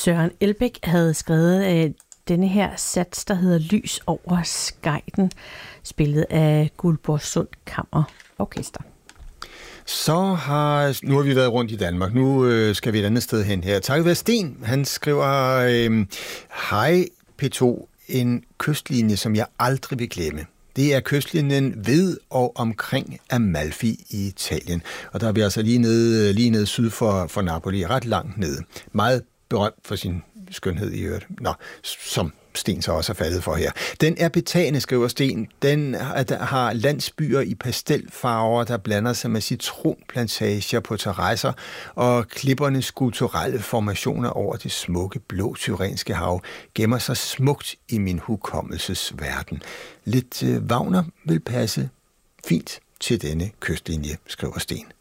Søren Elbæk havde skrevet denne her sats, der hedder Lys over Skejten, spillet af Guldborgsund Kammerorkester. Nu har vi været rundt i Danmark. Nu skal vi et andet sted hen her. Takket være Sten. Han skriver, hej P2, en kystlinje, som jeg aldrig vil glemme. Det er kystlinjen ved og omkring Amalfi i Italien. Og der er vi altså lige nede syd for Napoli, ret langt nede. Meget berømt for sin skønhed i øvrigt. Som Sten så også er faldet for her. Den er betagende, skriver Sten. Den har landsbyer i pastelfarver, der blander sig med citronplantager på terrasser, og klippernes skulpturelle formationer over det smukke blå Tyrrhenske hav gemmer sig smukt i min hukommelsesverden. Lidt Wagner vil passe fint til denne kystlinje, skriver Sten.